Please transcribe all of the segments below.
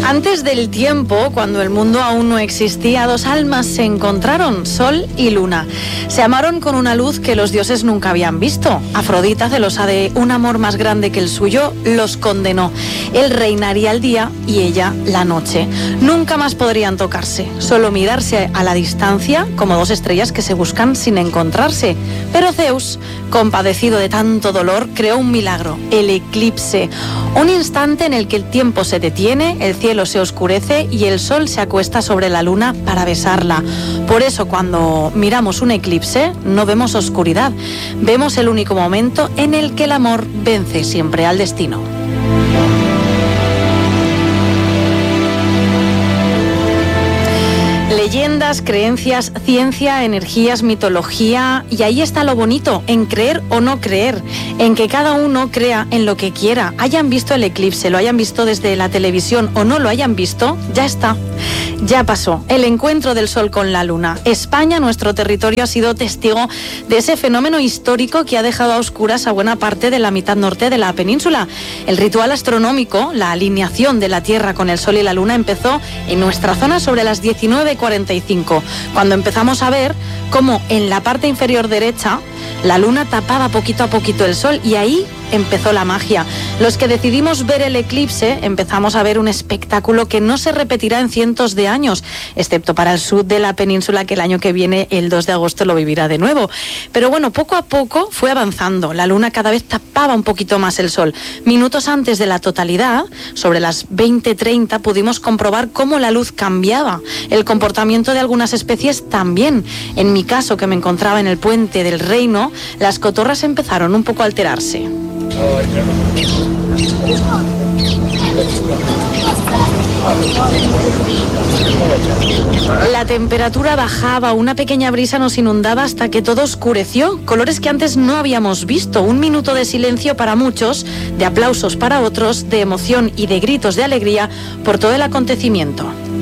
Antes del tiempo, cuando el mundo aún no existía, dos almas se encontraron, Sol y Luna. Se amaron con una luz que los dioses nunca habían visto. Afrodita, celosa de un amor más grande que el suyo, los condenó. Él reinaría el día y ella la noche. Nunca más podrían tocarse, solo mirarse a la distancia como dos estrellas que se buscan sin encontrarse. Pero Zeus, compadecido de tanto dolor, creó un milagro, el eclipse. Un instante en el que el tiempo se detiene, el cielo se oscurece y el sol se acuesta sobre la luna para besarla. Por eso, cuando miramos un eclipse, no vemos oscuridad. Vemos el único momento en el que el amor vence siempre al destino. Leyendas, creencias, ciencia, energías, mitología, y ahí está lo bonito, en creer o no creer, en que cada uno crea en lo que quiera. Hayan visto el eclipse, lo hayan visto desde la televisión o no lo hayan visto, ya está. Ya pasó, el encuentro del Sol con la Luna. España, nuestro territorio, ha sido testigo de ese fenómeno histórico que ha dejado a oscuras a buena parte de la mitad norte de la península. El ritual astronómico, la alineación de la Tierra con el Sol y la Luna, empezó en nuestra zona sobre las 19:45, cuando empezamos a ver cómo en la parte inferior derecha la Luna tapaba poquito a poquito el Sol, y ahí empezó la magia. Los que decidimos ver el eclipse empezamos a ver un espectáculo que no se repetirá en cientos de años, excepto para el sur de la península, que el año que viene, el 2 de agosto, lo vivirá de nuevo. Pero bueno, poco a poco fue avanzando. La Luna cada vez tapaba un poquito más el Sol. Minutos antes de la totalidad, sobre las 20:30, pudimos comprobar cómo la luz cambiaba. El comportamiento de algunas especies también. En mi caso, que me encontraba en el puente del Reino, las cotorras empezaron un poco a alterarse. La temperatura bajaba, una pequeña brisa nos inundaba hasta que todo oscureció. Colores que antes no habíamos visto. Un minuto de silencio para muchos, de aplausos para otros, de emoción y de gritos de alegría por todo el acontecimiento.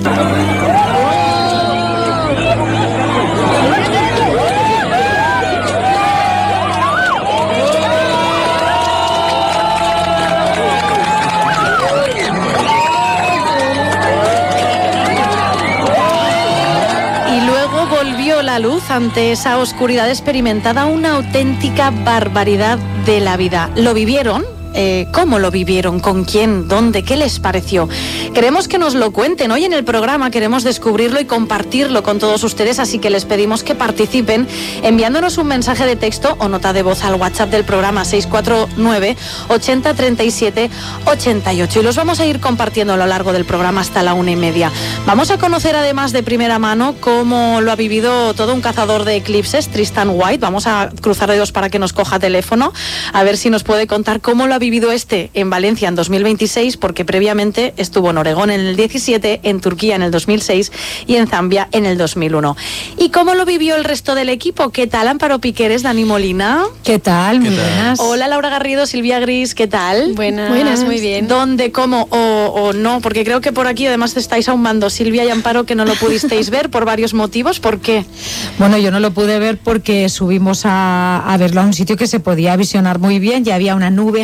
La luz ante esa oscuridad experimentada, una auténtica barbaridad de la vida. ¿Lo vivieron? ¿Cómo lo vivieron? ¿Con quién? ¿Dónde? ¿Qué les pareció? Queremos que nos lo cuenten. Hoy en el programa queremos descubrirlo y compartirlo con todos ustedes, así que les pedimos que participen enviándonos un mensaje de texto o nota de voz al WhatsApp del programa 649 80 37 88, y los vamos a ir compartiendo a lo largo del programa hasta la 1:30. Vamos a conocer además de primera mano cómo lo ha vivido todo un cazador de eclipses, Tristan White. Vamos a cruzar dedos para que nos coja teléfono, a ver si nos puede contar cómo lo ha vivido en Valencia en 2026, porque previamente estuvo en Oregón en el 17, en Turquía en el 2006 y en Zambia en el 2001. ¿Y cómo lo vivió el resto del equipo? ¿Qué tal, Amparo Piqueres, Dani Molina? ¿Qué tal? Muy buenas. Hola, Laura Garrido, Silvia Gris, ¿qué tal? Buenas, muy bien. ¿Dónde, cómo o no? Porque creo que por aquí además estáis ahumando, Silvia y Amparo, que no lo pudisteis ver por varios motivos. ¿Por qué? Bueno, yo no lo pude ver porque subimos a verlo a un sitio que se podía visionar muy bien, y había una nube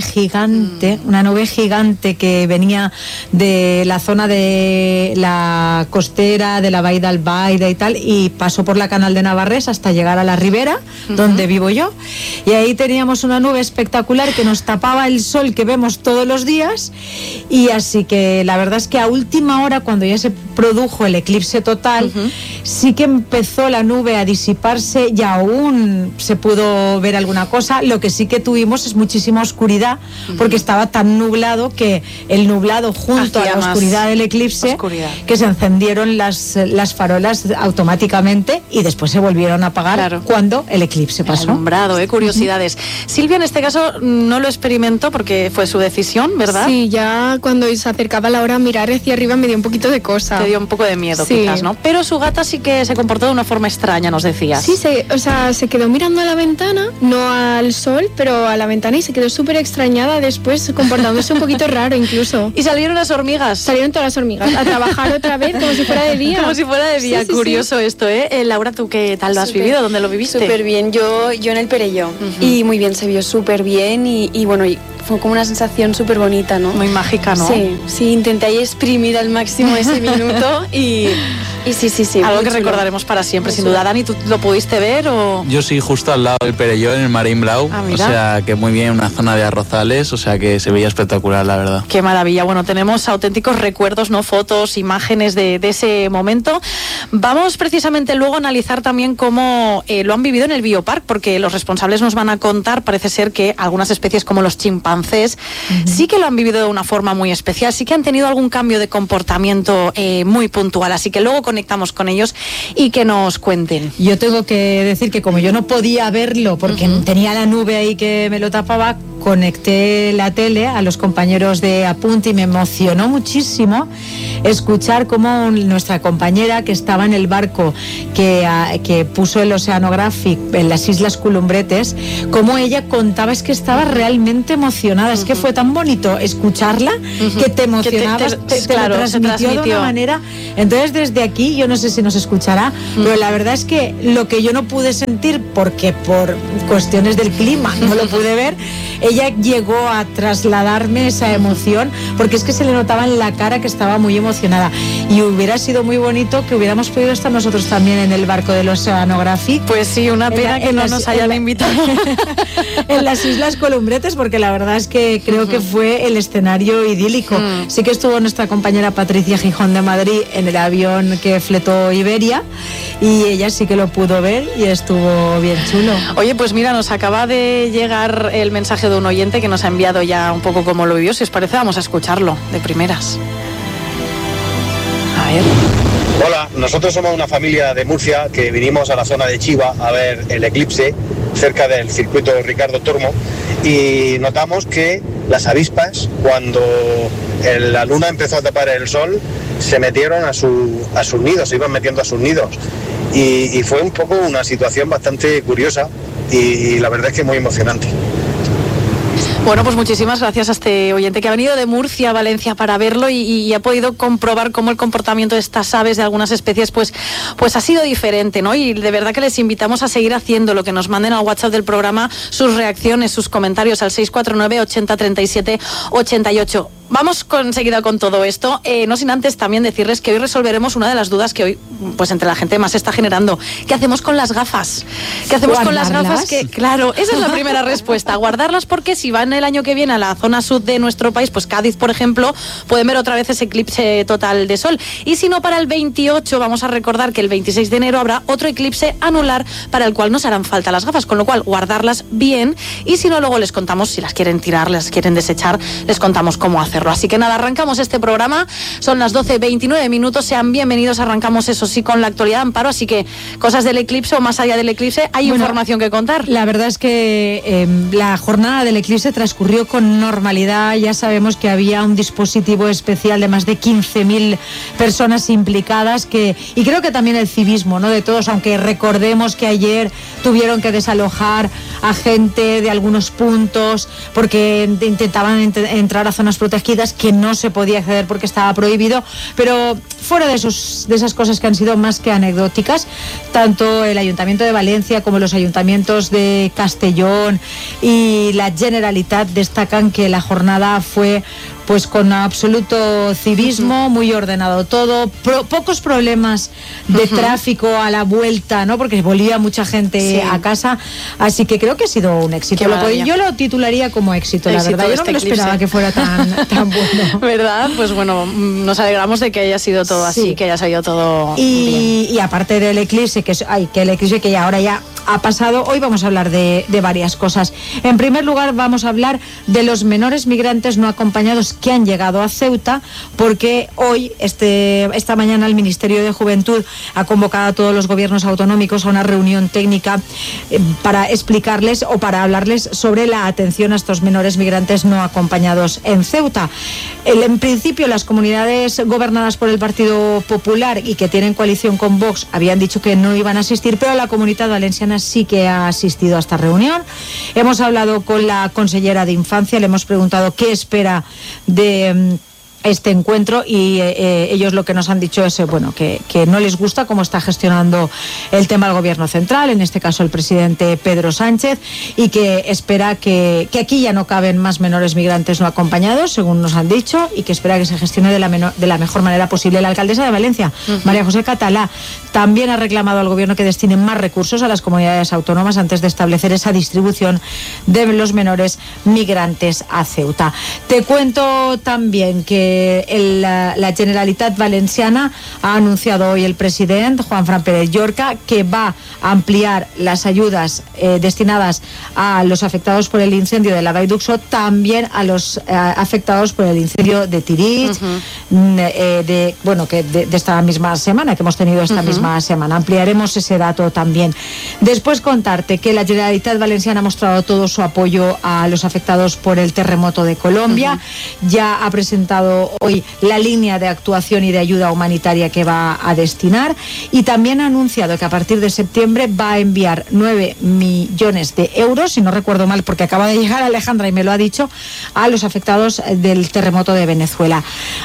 gigante que venía de la zona de la costera, de la Vall d'Albaida y tal, y pasó por la Canal de Navarrés hasta llegar a la Ribera, donde vivo yo, y ahí teníamos una nube espectacular que nos tapaba el sol que vemos todos los días. Y así que la verdad es que a última hora, cuando ya se produjo el eclipse total, sí que empezó la nube a disiparse y aún se pudo ver alguna cosa. Lo que sí que tuvimos es muchísima oscuridad, porque estaba tan nublado que el nublado junto hacía a la oscuridad del eclipse, que se encendieron las farolas automáticamente y después se volvieron a apagar cuando el eclipse pasó. Alumbrado, curiosidades. Silvia en este caso no lo experimentó porque fue su decisión, ¿verdad? Sí, ya cuando se acercaba la hora, mirar hacia arriba me dio un poquito de cosa. Te dio un poco de miedo, quizás, ¿no? Pero su gata sí que se comportó de una forma extraña, nos decías. Sí, se quedó mirando a la ventana, no al sol, pero a la ventana, y se quedó súper extrañada después, comportándose un poquito raro incluso. ¿Y salieron las hormigas? Salieron todas las hormigas a trabajar otra vez como si fuera de día. Como si fuera de día, sí, curioso esto, ¿eh? Laura, ¿tú qué tal lo has vivido? ¿Dónde lo viviste? Súper bien, yo en el Perelló, y muy bien, se vio súper bien, y bueno, y fue como una sensación súper bonita, ¿no? Muy mágica, ¿no? Sí, intenté ahí exprimir al máximo ese minuto y sí. Algo que recordaremos para siempre, sin duda. Dani, ¿tú lo pudiste ver o...? Yo sí, justo al lado del Perelló, en el Marín Blau. O sea, que muy bien, una zona de arrozales, o sea, que se veía espectacular, la verdad. Qué maravilla. Bueno, tenemos auténticos recuerdos, ¿no? Fotos, imágenes de ese momento. Vamos precisamente luego a analizar también cómo lo han vivido en el Biopark, porque los responsables nos van a contar, parece ser que algunas especies como los chimpancés sí que lo han vivido de una forma muy especial, sí que han tenido algún cambio de comportamiento muy puntual, así que luego conectamos con ellos y que nos cuenten. Yo tengo que decir que como yo no podía verlo porque tenía la nube ahí que me lo tapaba, conecté la tele a los compañeros de Apunte y me emocionó muchísimo escuchar cómo nuestra compañera que estaba en el barco que puso el Oceanographic en las Islas Columbretes, cómo ella contaba, es que estaba realmente emocionada, es que fue tan bonito escucharla que te emocionabas, te lo transmitió de una manera. Entonces desde aquí, yo no sé si nos escuchará, pero la verdad es que lo que yo no pude sentir, porque por cuestiones del clima no lo pude ver, ella llegó a trasladarme esa emoción, porque es que se le notaba en la cara que estaba muy emocionada, y hubiera sido muy bonito que hubiéramos podido estar nosotros también en el barco del Oceanographic. Pues sí, una pena que no nos hayan invitado en las Islas Columbretes, porque la verdad es que creo que fue el escenario idílico. Sí que estuvo nuestra compañera Patricia Gijón de Madrid en el avión que fletó Iberia, y ella sí que lo pudo ver y estuvo bien chulo. Oye, pues mira, nos acaba de llegar el mensaje de un oyente que nos ha enviado ya un poco cómo lo vivió. Si os parece, vamos a escucharlo de primeras. A ver. Hola, nosotros somos una familia de Murcia que vinimos a la zona de Chiva a ver el eclipse cerca del circuito Ricardo Tormo, y notamos que las avispas, cuando la luna empezó a tapar el sol, se metieron a sus nidos, se iban metiendo a sus nidos, y fue un poco una situación bastante curiosa y la verdad es que muy emocionante. Bueno, pues muchísimas gracias a este oyente que ha venido de Murcia a Valencia para verlo y ha podido comprobar cómo el comportamiento de estas aves, de algunas especies, pues ha sido diferente, ¿no? Y de verdad que les invitamos a seguir haciéndolo, que nos manden al WhatsApp del programa sus reacciones, sus comentarios al 649 80 37 88. Vamos enseguida con todo esto, no sin antes también decirles que hoy resolveremos una de las dudas que hoy, pues entre la gente más se está generando. ¿Qué hacemos con las gafas? ¿Qué hacemos con las gafas? Que, claro, esa es la primera respuesta. Guardarlas, porque si van el año que viene a la zona sur de nuestro país, pues Cádiz, por ejemplo, pueden ver otra vez ese eclipse total de sol. Y si no, para el 28, vamos a recordar que el 26 de enero habrá otro eclipse anular para el cual nos harán falta las gafas, con lo cual guardarlas bien, y si no, luego les contamos, si las quieren tirar, las quieren desechar, les contamos cómo hacerlo. Así que nada, arrancamos este programa, son las 12:29 minutos, sean bienvenidos, arrancamos eso sí con la actualidad, Amparo, así que cosas del eclipse o más allá del eclipse, hay información que contar. La verdad es que la jornada del eclipse transcurrió con normalidad, ya sabemos que había un dispositivo especial de más de 15.000 personas implicadas, y creo que también el civismo, ¿no?, de todos, aunque recordemos que ayer tuvieron que desalojar a gente de algunos puntos porque intentaban entrar a zonas protegidas que no se podía acceder porque estaba prohibido, pero fuera de esas cosas que han sido más que anecdóticas, tanto el Ayuntamiento de Valencia como los ayuntamientos de Castellón y la Generalitat destacan que la jornada fue pues con absoluto civismo, muy ordenado todo, pocos problemas de tráfico a la vuelta, ¿no?, porque volvía mucha gente a casa, así que creo que ha sido un éxito. Yo lo titularía como éxito, la verdad. Yo no me lo esperaba que fuera tan bueno. ¿Verdad? Pues bueno, nos alegramos de que haya sido todo así, que haya salido todo bien. Y aparte del eclipse, que el eclipse que ahora ya ha pasado, hoy vamos a hablar de varias cosas. En primer lugar, vamos a hablar de los menores migrantes no acompañados que han llegado a Ceuta, porque hoy, esta mañana, el Ministerio de Juventud ha convocado a todos los gobiernos autonómicos a una reunión técnica para explicarles o para hablarles sobre la atención a estos menores migrantes no acompañados en Ceuta. En principio, las comunidades gobernadas por el Partido Popular y que tienen coalición con Vox habían dicho que no iban a asistir, pero la Comunitat Valenciana sí que ha asistido a esta reunión. Hemos hablado con la consellera de Infancia, le hemos preguntado qué espera de este encuentro y ellos lo que nos han dicho es que no les gusta cómo está gestionando el tema el gobierno central, en este caso el presidente Pedro Sánchez, y que espera que aquí ya no caben más menores migrantes no acompañados, según nos han dicho, y que espera que se gestione de la mejor manera posible. La alcaldesa de Valencia, María José Catalá, también ha reclamado al gobierno que destine más recursos a las comunidades autónomas antes de establecer esa distribución de los menores migrantes a Ceuta. Te cuento también que la Generalitat Valenciana ha anunciado hoy el presidente Juanfran Pérez Llorca que va a ampliar las ayudas destinadas a los afectados por el incendio de la Vall d'Uixó, también a los afectados por el incendio de Tirich, de esta misma semana, que hemos tenido esta misma semana. Ampliaremos ese dato también. Después contarte que la Generalitat Valenciana ha mostrado todo su apoyo a los afectados por el terremoto de Colombia. Ya ha presentado hoy la línea de actuación y de ayuda humanitaria que va a destinar, y también ha anunciado que a partir de septiembre va a enviar 9 millones de euros, si no recuerdo mal, porque acaba de llegar Alejandra y me lo ha dicho, a los afectados del terremoto de Venezuela.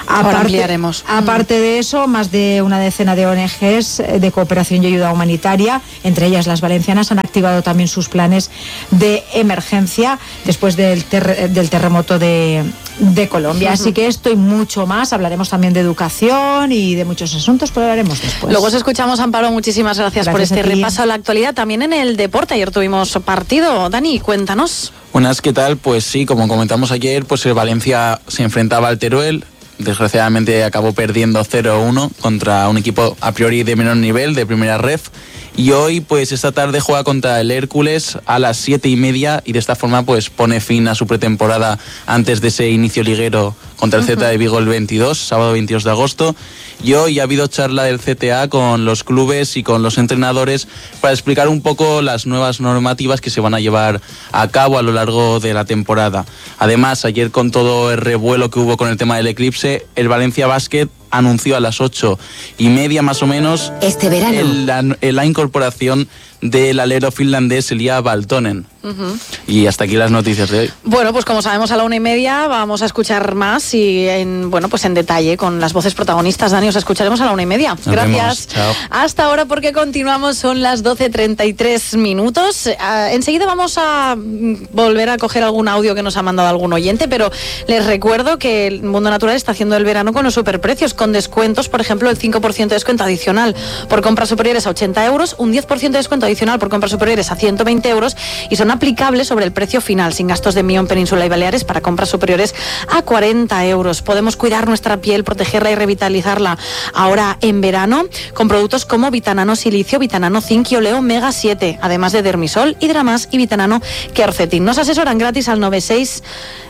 Aparte de eso, más de una decena de ONGs de cooperación y ayuda humanitaria, entre ellas las valencianas, han activado también sus planes de emergencia después del terremoto de Colombia. Así que esto y mucho más. Hablaremos también de educación y de muchos asuntos, pero lo haremos después. Luego os escuchamos, Amparo. Muchísimas gracias por este repaso a la actualidad. También en el deporte, ayer tuvimos partido. Dani, cuéntanos. Buenas, ¿qué tal? Pues sí, como comentamos ayer, pues el Valencia se enfrentaba al Teruel. Desgraciadamente acabó perdiendo 0-1 contra un equipo a priori de menor nivel, de primera ref. Y hoy, pues esta tarde juega contra el Hércules a las 7:30 y de esta forma pues pone fin a su pretemporada antes de ese inicio liguero contra el Celta de Vigo el 22, sábado 22 de agosto. Y hoy ha habido charla del CTA con los clubes y con los entrenadores para explicar un poco las nuevas normativas que se van a llevar a cabo a lo largo de la temporada. Además, ayer con todo el revuelo que hubo con el tema del eclipse, el Valencia Basket anunció a las 8:30 más o menos este verano la incorporación del alero finlandés Elia Valtonen. Y hasta aquí las noticias de hoy. Bueno, pues como sabemos, a la 1:30 vamos a escuchar más y en detalle con las voces protagonistas. Dani, os escucharemos a la 1:30. Gracias. Chao. Hasta ahora, porque continuamos, son las 12:33 minutos. Enseguida vamos a volver a coger algún audio que nos ha mandado algún oyente, pero les recuerdo que el Mundo Natural está haciendo el verano con los superprecios, con descuentos, por ejemplo, el 5% de descuento adicional por compras superiores a 80 euros, un 10% de descuento adicional por compras superiores a 120 euros y son aplicables sobre el precio final, sin gastos de envío en Península y Baleares para compras superiores a 40 euros. Podemos cuidar nuestra piel, protegerla y revitalizarla ahora en verano con productos como Vitanano Silicio, Vitanano Zinc y Oleo Omega 7, además de Dermisol, Hidramas y Vitanano Quercetin. Nos asesoran gratis al 96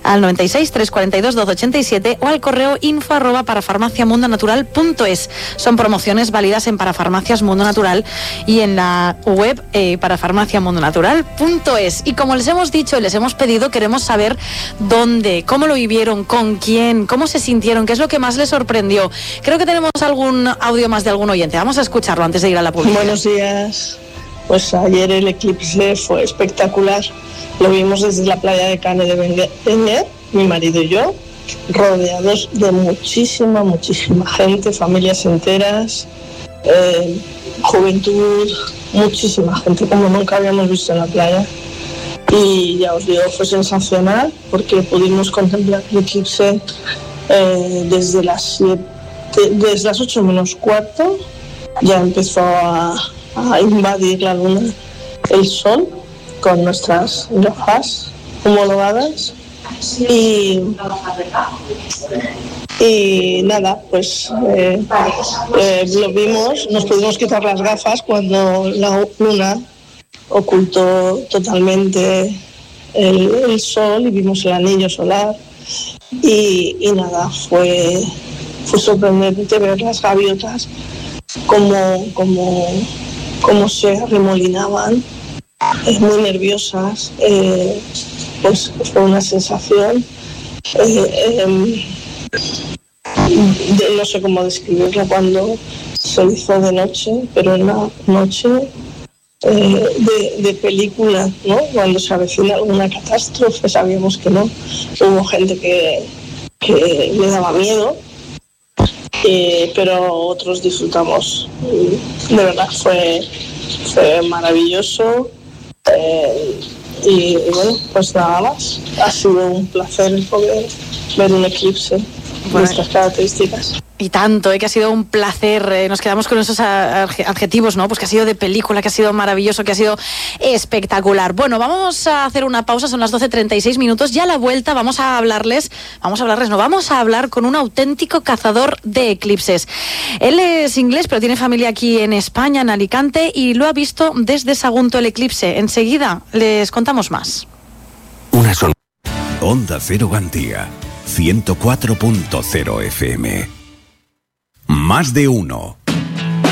342 1287 o al correo info@parafarmaciamundonatural.es. Son promociones válidas en Parafarmacias Mundo Natural y en la web parafarmaciamundonatural.es. Y como les hemos dicho y les hemos pedido, queremos saber dónde, cómo lo vivieron, con quién, cómo se sintieron, qué es lo que más les sorprendió. Creo que tenemos algún audio más de algún oyente. Vamos a escucharlo antes de ir a la publicidad. Buenos días. Pues ayer el eclipse fue espectacular. Lo vimos desde la playa de Cane de Beñer, mi marido y yo, rodeados de muchísima gente, familias enteras, juventud, muchísima gente, como nunca habíamos visto en la playa. Y ya os digo, fue sensacional porque pudimos contemplar el eclipse desde las 8 menos cuarto. Ya empezó a invadir la luna el sol con nuestras gafas homologadas y nada, pues lo vimos, nos pudimos quitar las gafas cuando la luna ocultó totalmente el sol y vimos el anillo solar y nada, fue sorprendente ver las gaviotas como se arremolinaban, muy nerviosas, pues fue una sensación, no sé cómo describirla cuando se hizo de noche, pero una noche de película, ¿no? Cuando se avecina alguna catástrofe, sabíamos que no. Hubo gente que que le daba miedo, pero otros disfrutamos. De verdad fue maravilloso. Y bueno, pues nada más. Ha sido un placer el poder ver un eclipse de estas características. Y tanto, que ha sido un placer. Nos quedamos con esos adjetivos, ¿no? Pues que ha sido de película, que ha sido maravilloso, que ha sido espectacular. Bueno, vamos a hacer una pausa, son las 12:36 minutos. Ya a la vuelta vamos a hablar con un auténtico cazador de eclipses. Él es inglés, pero tiene familia aquí en España, en Alicante, y lo ha visto desde Sagunto el eclipse. Enseguida les contamos más. Onda Cero Gandía, 104.0 FM. Más de uno.